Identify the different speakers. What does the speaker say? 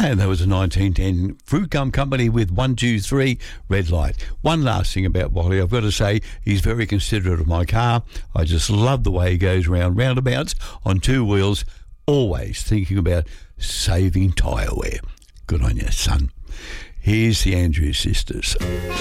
Speaker 1: And that was a 1910 Fruit Gum Company with 1, 2, 3, Red Light. One last thing about Wally, I've got to say, he's very considerate of my car. I just love the way he goes round roundabouts on 2 wheels, always thinking about saving tyre wear. Good on you, son. Here's the Andrews Sisters.